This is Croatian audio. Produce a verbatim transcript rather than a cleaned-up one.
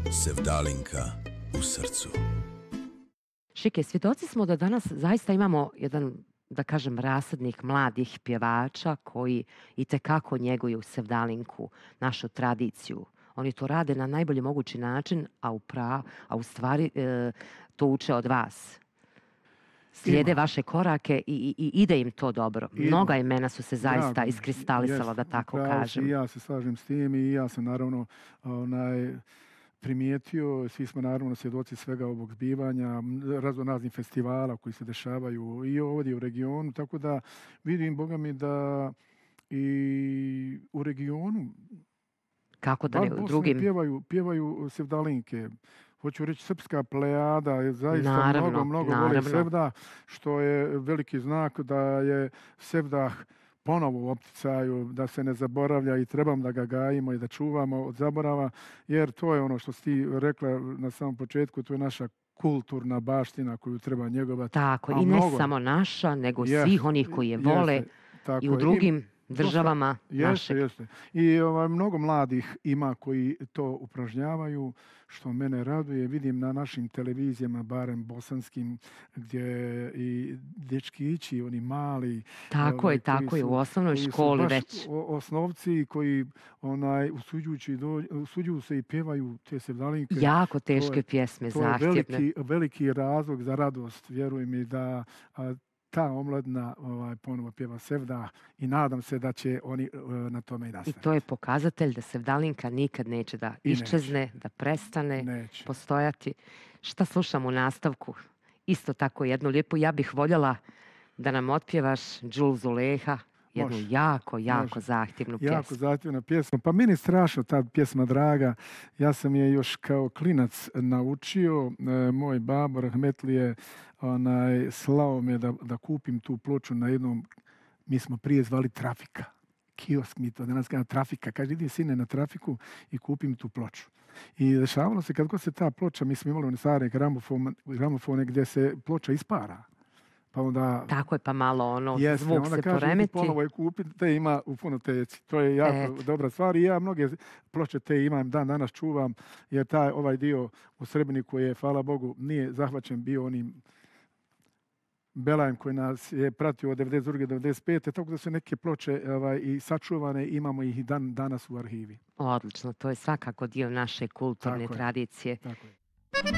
Sevdalinka u srcu. Šike, svjedoci smo da danas zaista imamo jedan, da kažem, rasadnik mladih pjevača koji itekako njeguju Sevdalinku, našu tradiciju. Oni to rade na najbolji mogući način, a u, pra, a u stvari e, to uče od vas. Slijede Ima. vaše korake i, i, i ide im to dobro. Ima. Mnoga imena su se zaista Drago mi. iskristalisala, Jest, da tako upravo si, kažem. I ja se slažem s tim i ja sam naravno onaj, primijetio, svi smo naravno svjedoci svega ovog zbivanja, raznoraznih festivala koji se dešavaju i ovdje u regionu, tako da vidim, Boga mi, da i u regionu Kako da ne u drugim... Pjevaju, pjevaju Sevdalinke. Hoću reći, srpska plejada je zaista naravno, mnogo, mnogo naravno. voli Sevdah, što je veliki znak da je Sevdah ponovo u opticaju, da se ne zaboravlja i trebam da ga gajimo i da čuvamo od zaborava, jer to je ono što si ti rekla na samom početku, to je naša kulturna baština koju treba njegovati. Tako, a i ne mnogo, samo naša, nego jest, svih onih koji je vole jeste, tako i u je. drugim I, državama jeste, našeg. jeste. I ovaj, mnogo mladih ima koji to upražnjavaju, što mene raduje. Vidim na našim televizijama, barem bosanskim, gdje i dečkići, oni mali. Tako ovaj, je, tako je, su, u osnovnoj školi već. Osnovci koji onaj, usuđujući, do, usuđuju se i pjevaju te Sevdalinke. Jako teške je, pjesme, to je zahtjevne. veliki, veliki razlog za radost, vjeruj mi, da a, ta omladina ovaj, ponovo pjeva Sevdah i nadam se da će oni uh, na tome i nastaviti. I to je pokazatelj da Sevdalinka nikad neće da I iščezne, neće. da prestane Neće. postojati. Šta slušam u nastavku? Isto tako jednu lijepu. Ja bih voljela da nam otpjevaš Džul Zuleha, jednu Može. jako, jako Može. zahtjevnu pjesmu. Jako zahtjevna pjesma. Pa meni je strašno ta pjesma draga. Ja sam je još kao klinac naučio. E, moj babo rahmetlije onaj, slao me da, da kupim tu ploču na jednom, mi smo prije zvali Trafika. Kiosk mi to, danas kada Trafika. Kaže, idi sine na Trafiku i kupim tu ploču. I dešavalo se, kad god se ta ploča, mi smo imali one stare gramofone, gramofone gdje se ploča ispara. Pa onda, Tako je, pa malo ono, jeste, zvuk onda se kaže, poremeti. ponovo je kupiti, te ima u fonoteci. To je jako Et. dobra stvar i ja mnoge ploče te imam, dan danas čuvam, jer taj ovaj dio u Srebreniku je, hvala Bogu, nije zahvaćen bio onim belajem koji nas je pratio od devedeset druge do devedeset pete tako da su neke ploče ovaj, i sačuvane, imamo ih i dan danas u arhivi. Odlično, to je svakako dio naše kulturne Tako je. tradicije. Tako je.